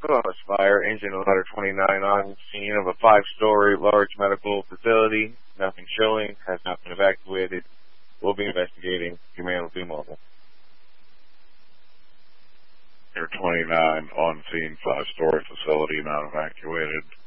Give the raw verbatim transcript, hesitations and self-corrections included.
Cause fire. Engine and ladder twenty-nine on scene of a five-story large medical facility. Nothing showing. Has not been evacuated. Will be investigating. Command will be mobile. Air twenty-nine on scene, five-story facility, not evacuated.